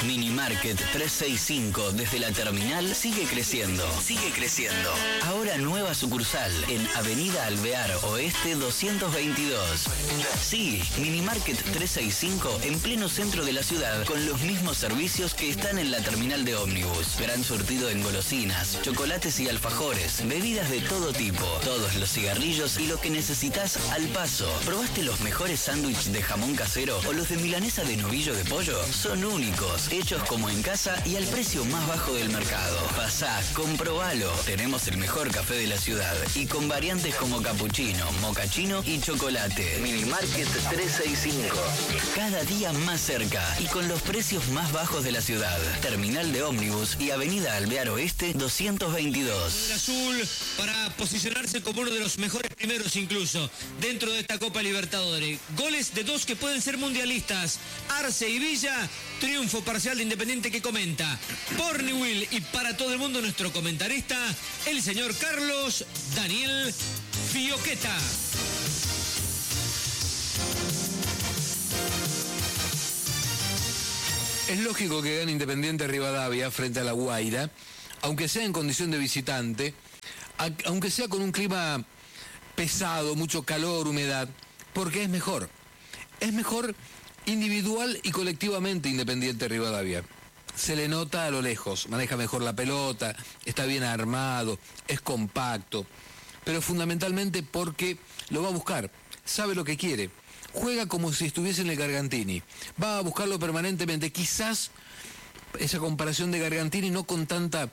Minimarket 365 desde la terminal sigue creciendo. Ahora nueva sucursal en Avenida Alvear Oeste 222. Sí, Minimarket 365 en pleno centro de la ciudad con los mismos servicios que están en la terminal de ómnibus. Gran surtido en golosinas, chocolates y alfajores, bebidas de todo tipo, todos los cigarrillos y lo que necesitas al paso. ¿Probaste los mejores sándwiches de jamón casero o los de milanesa de novillo de pollo? Son únicos, hechos como en casa y al precio más bajo del mercado. Pasá, comprobalo. Tenemos el mejor café de la ciudad y con variantes como capuchino, mocachino y chocolate. Minimarket 365. Cada día más cerca y con los precios más bajos de la ciudad. Terminal de ómnibus y Avenida Alvear Oeste 222. El azul para posicionarse como uno de los mejores primeros incluso dentro de esta Copa Libertadores. Goles de dos que pueden ser mundialistas. Arce y Villa. Triunfo parcial de Independiente que comenta por Newell y para todo el mundo nuestro comentarista, el señor Carlos Daniel Fioqueta. Es lógico que gane Independiente Rivadavia frente a La Guaira, aunque sea en condición de visitante, aunque sea con un clima pesado, mucho calor, humedad, porque es mejor. Es mejor individual y colectivamente Independiente Rivadavia. Se le nota a lo lejos, maneja mejor la pelota, está bien armado, es compacto, pero fundamentalmente porque lo va a buscar, sabe lo que quiere, juega como si estuviese en el Gargantini, va a buscarlo permanentemente, quizás esa comparación de Gargantini no con tanta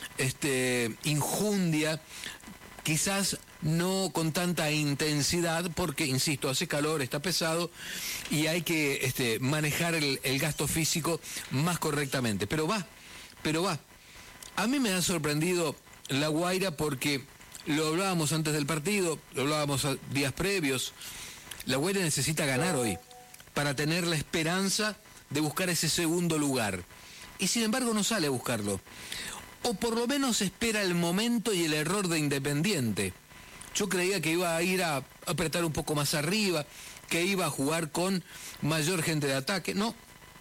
injundia, quizás no con tanta intensidad, porque, insisto, hace calor, está pesado y hay que manejar el gasto físico más correctamente. Pero va. A mí me ha sorprendido La Guaira porque lo hablábamos antes del partido, lo hablábamos días previos. La Guaira necesita ganar hoy para tener la esperanza de buscar ese segundo lugar. Y sin embargo no sale a buscarlo. O por lo menos espera el momento y el error de Independiente. Yo creía que iba a ir a apretar un poco más arriba, que iba a jugar con mayor gente de ataque. No,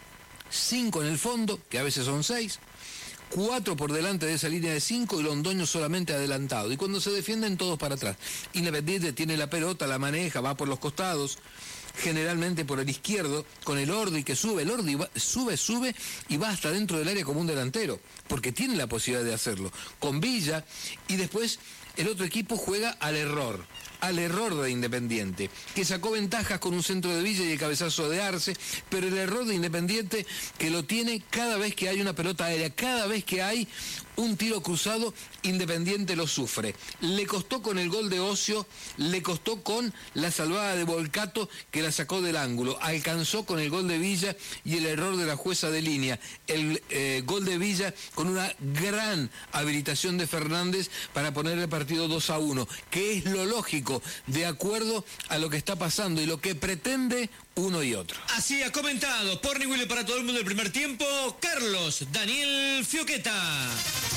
5 en el fondo, que a veces son 6, 4 por delante de esa línea de 5 y Londoño solamente adelantado. Y cuando se defienden todos para atrás. Independiente tiene la pelota, la maneja, va por los costados, generalmente por el izquierdo, con el Ordi que sube. El Ordi sube y va hasta dentro del área como un delantero, porque tiene la posibilidad de hacerlo. Con Villa, y después el otro equipo juega al error de Independiente, que sacó ventajas con un centro de Villa y el cabezazo de Arce, pero el error de Independiente que lo tiene cada vez que hay una pelota aérea, cada vez que hay un tiro cruzado, Independiente lo sufre. Le costó con el gol de Ocio, le costó con la salvada de Volcato que la sacó del ángulo, alcanzó con el gol de Villa y el error de la jueza de línea. El gol de Villa con una gran habilitación de Fernández para poner el partido 2-1, que es lo lógico, de acuerdo a lo que está pasando y lo que pretende uno y otro. Así ha comentado por Newell para todo el mundo el primer tiempo, Carlos Daniel Fioqueta.